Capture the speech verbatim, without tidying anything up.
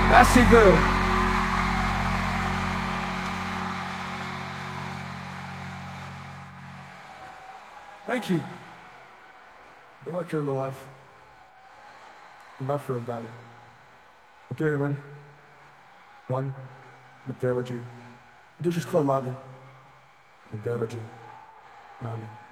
Merci girl. Thank you. I like your life. I'm not sure about it. Okay, everyone. One, meteorology. This is called Laden. Meteorology. Laden.